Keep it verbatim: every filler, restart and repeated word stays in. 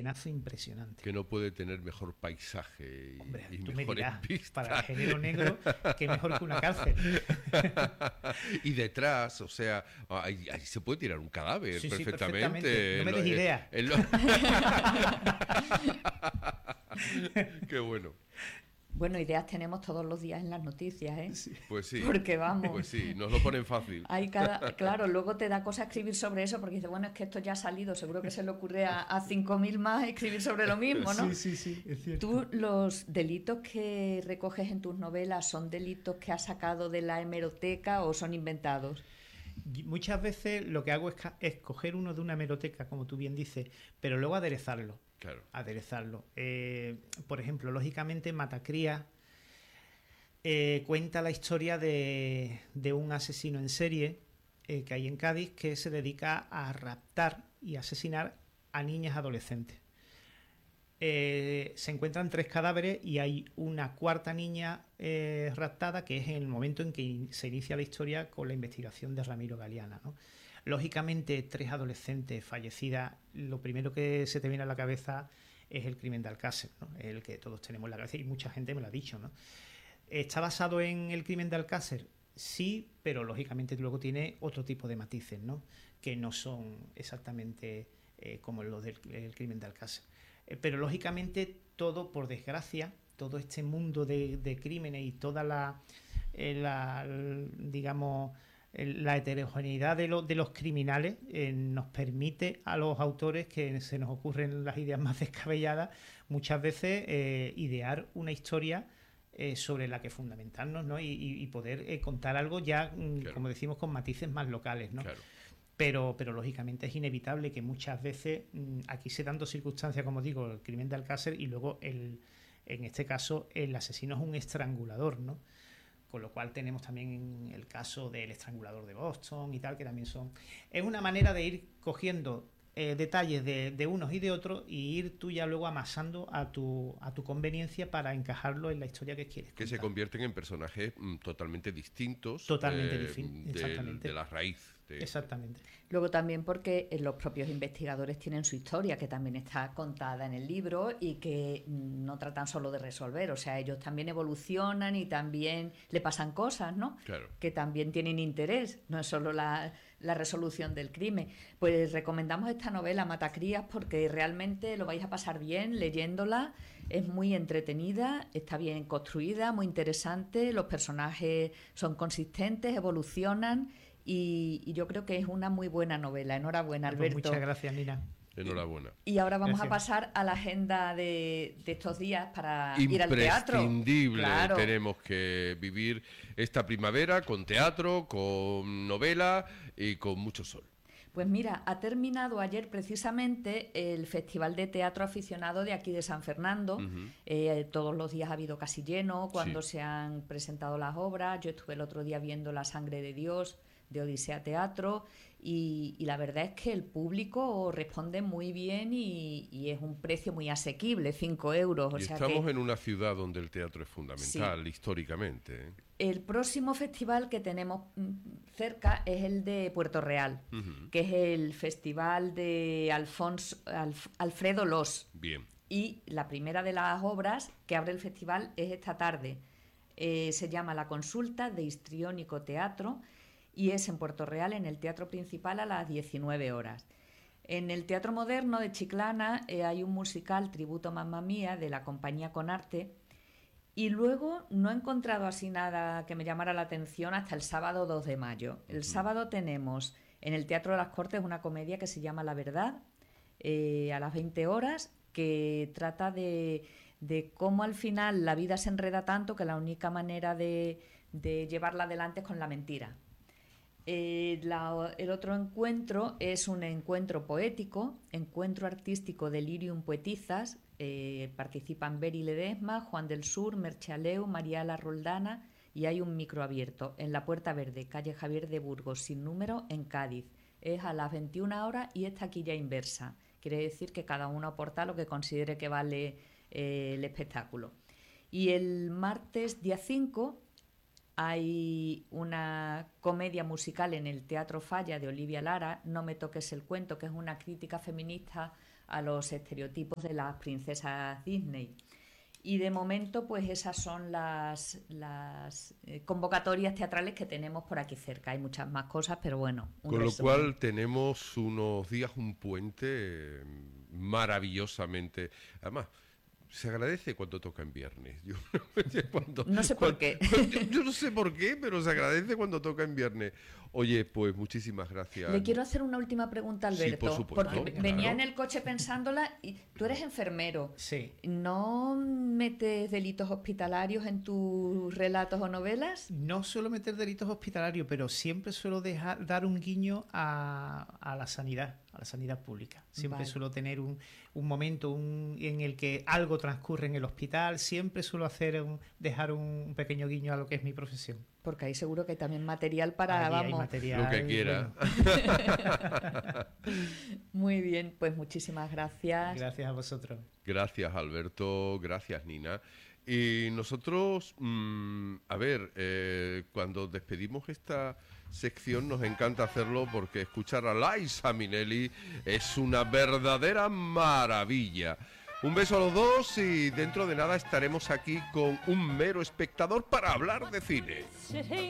llenazo impresionante. Que no puede tener mejor paisaje y, Hombre, y tú mejores me dirás, vistas. para el género negro, que mejor que una cárcel. Y detrás, o sea, ahí, ahí se puede tirar un cadáver Sí, sí, perfectamente. perfectamente. No me des idea. En lo... Qué bueno. Bueno, ideas tenemos todos los días en las noticias, ¿eh? Sí. Pues sí. Porque vamos. Pues sí, nos lo ponen fácil. Hay cada, claro, luego te da cosa escribir sobre eso porque dices, bueno, es que esto ya ha salido, seguro que se le ocurre a, a cinco mil más escribir sobre lo mismo, ¿no? Sí, sí, sí, es cierto. ¿Tú los delitos que recoges en tus novelas son delitos que has sacado de la hemeroteca o son inventados? Muchas veces lo que hago es, es coger uno de una hemeroteca, como tú bien dices, pero luego aderezarlo. Claro. Aderezarlo. Eh, por ejemplo, lógicamente, Matacrías eh, cuenta la historia de, de un asesino en serie eh, que hay en Cádiz que se dedica a raptar y asesinar a niñas adolescentes. Eh, se encuentran tres cadáveres y hay una cuarta niña eh, raptada, que es en el momento en que se inicia la historia con la investigación de Ramiro Galeana, ¿no? Lógicamente, tres adolescentes fallecidas, lo primero que se te viene a la cabeza es el crimen de Alcácer, ¿no? Es el que todos tenemos en la cabeza y mucha gente me lo ha dicho, ¿no? ¿Está basado en el crimen de Alcácer? Sí, pero lógicamente luego tiene otro tipo de matices, ¿no? Que no son exactamente eh, como los del el crimen de Alcácer. Eh, pero lógicamente todo, por desgracia, todo este mundo de, de crímenes y toda la, eh, la digamos, la heterogeneidad de, lo, de los criminales eh, nos permite a los autores, que se nos ocurren las ideas más descabelladas, muchas veces eh, idear una historia eh, sobre la que fundamentarnos, ¿no? y, y, y poder eh, contar algo ya, claro, como decimos, con matices más locales, ¿no? Claro. Pero, pero lógicamente es inevitable que muchas veces aquí se dan dos circunstancias, como digo, el crimen de Alcácer y luego el, en este caso el asesino es un estrangulador, ¿no? Con lo cual tenemos también el caso del estrangulador de Boston y tal, que también son... Es una manera de ir cogiendo eh, detalles de, de unos y de otros y ir tú ya luego amasando a tu, a tu conveniencia para encajarlo en la historia que quieres que contar. se convierten en personajes mm, totalmente distintos. Totalmente eh, distintos, de, exactamente. de la raíz. De... Exactamente. Luego también porque los propios investigadores tienen su historia, que también está contada en el libro y que no tratan solo de resolver, o sea, ellos también evolucionan y también le pasan cosas, ¿no? Claro. Que también tienen interés, no es solo la, la resolución del crimen. Pues recomendamos esta novela, Matacrías, porque realmente lo vais a pasar bien leyéndola, es muy entretenida, está bien construida, muy interesante, los personajes son consistentes, evolucionan. Y, y yo creo que es una muy buena novela. Enhorabuena, Alberto. Pues muchas gracias, Nina. Enhorabuena. Y ahora vamos Gracias. a pasar a la agenda de, de estos días para ir al teatro. Imprescindible. Claro. Tenemos que vivir esta primavera con teatro, con novela y con mucho sol. Pues mira, ha terminado ayer precisamente el Festival de Teatro Aficionado de aquí de San Fernando. Uh-huh. Eh, todos los días ha habido casi lleno cuando sí. se han presentado las obras. Yo estuve el otro día viendo La Sangre de Dios de Odisea Teatro y, y la verdad es que el público responde muy bien y, y es un precio muy asequible, cinco euros. O y sea estamos que... en una ciudad donde el teatro es fundamental, sí. históricamente. ¿eh? El próximo festival que tenemos cerca es el de Puerto Real, uh-huh. que es el festival de Alfonso, Alf, Alfredo Los. Bien. Y la primera de las obras que abre el festival es esta tarde. Eh, se llama La Consulta de Histriónico Teatro y es en Puerto Real, en el Teatro Principal, a las diecinueve horas. En el Teatro Moderno de Chiclana eh, hay un musical, Tributo Mamma Mía, de la compañía Conarte, y luego no he encontrado así nada que me llamara la atención hasta el sábado dos de mayo. El uh-huh. sábado tenemos en el Teatro de las Cortes una comedia que se llama La Verdad, eh, a las veinte horas, que trata de, de cómo al final la vida se enreda tanto que la única manera de, de llevarla adelante es con la mentira. Eh, la, el otro encuentro es un encuentro poético, encuentro artístico Delirium Poetizas. Eh, participan Beri Ledesma, Juan del Sur, Merche Aleu, María La Roldana, y hay un micro abierto en la Puerta Verde, calle Javier de Burgos, sin número, en Cádiz. Es a las veintiuna horas y es taquilla inversa. Quiere decir que cada uno aporta lo que considere que vale eh, el espectáculo. Y el martes día cinco hay una comedia musical en el Teatro Falla de Olivia Lara, No me toques el cuento, que es una crítica feminista a los estereotipos de las princesas Disney. Y de momento, pues esas son las, las eh, convocatorias teatrales que tenemos por aquí cerca. Hay muchas más cosas, pero bueno. Un Con lo resumen. cual tenemos unos días, un puente eh, maravillosamente... Además, se agradece cuando toca en viernes. Yo, cuando, No sé por cuando- qué. Yo, yo no sé por qué, pero se agradece cuando toca en viernes. Oye, pues muchísimas gracias. Le quiero hacer una última pregunta, Sí, Alberto, por supuesto, porque claro. venía en el coche pensándola y tú eres enfermero. Sí. ¿No metes delitos hospitalarios en tus relatos o novelas? No suelo meter delitos hospitalarios, pero siempre suelo dejar, dar un guiño a, a la sanidad, a la sanidad pública. Siempre Vale. suelo tener un, un momento un- en el que algo transcurre en el hospital. Siempre suelo hacer un, dejar un pequeño guiño a lo que es mi profesión. Porque ahí seguro que hay también material para, Allí hay vamos, material, Lo que quiera. bueno, muy bien, pues muchísimas gracias. gracias a vosotros. Gracias, Alberto. Gracias, Nina. Y nosotros, mm, a ver, eh, cuando despedimos esta sección nos encanta hacerlo porque escuchar a Liza Minnelli es una verdadera maravilla. Un beso a los dos y dentro de nada estaremos aquí con un mero espectador para hablar de cine.